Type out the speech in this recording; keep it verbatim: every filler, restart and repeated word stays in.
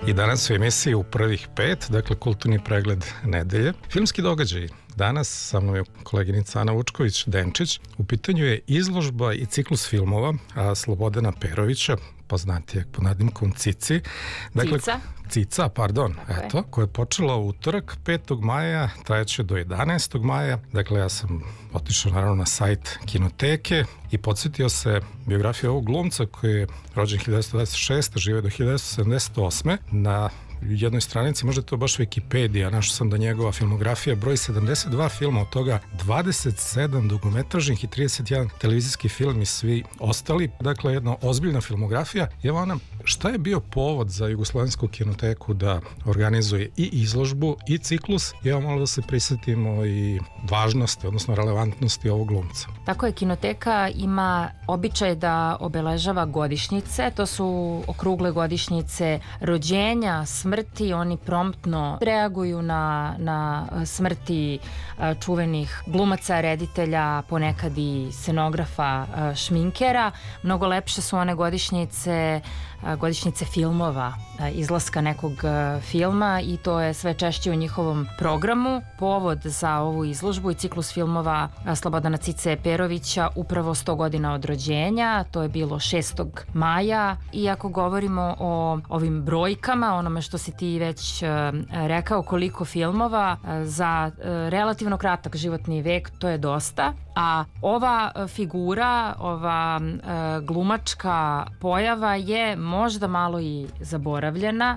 I danas u emisiji u prvih pet, dakle kulturni pregled nedelje. Filmski događaj. Danas sa mnom je koleginica Ana Vučković-Denčić. U pitanju je izložba i ciklus filmova Slobodana Perovića, poznatijeg pod nadimkom Cici. Dakle, Cica? Cica, pardon, okay. Eto, koja je počela u utorak petog maja, trajeće do jedanaestog maja. Dakle, ja sam otišao naravno na sajt Kinoteke i podsjetio se biografije ovog glumca koji je rođen hiljadu devetsto dvadeset šeste. žive do hiljadu devetsto sedamdeset osme. Na jednoj stranici, možda je to baš Wikipedija, našao sam da njegova filmografija broji sedamdeset dva filma, od toga dvadeset sedam dugometražnih i trideset jedan televizijski film i svi ostali. Dakle, jedna ozbiljna filmografija. Evo ona, šta je bio povod za Jugoslovensku kinoteku da organizuje i izložbu i ciklus? Evo malo da se prisjetimo i važnosti, odnosno relevantnosti ovog glumca. Tako je, Kinoteka ima običaj da obeležava godišnjice, to su okrugle godišnjice rođenja, smrti, oni promptno reaguju na, na smrti čuvenih glumaca, reditelja, ponekad i scenografa, šminkera. Mnogo lepše su one godišnjice, godišnjice filmova, izlaska nekog filma, i to je sve češće u njihovom programu. Povod za ovu izložbu i ciklus filmova Slobodana Cice Perovića upravo sto godina od rođenja, to je bilo šestog maja. I ako govorimo o ovim brojkama, onome što si ti već rekao, koliko filmova za relativno kratak životni vek, to je dosta. A ova figura, ova glumačka pojava je možda malo i zaboravljena.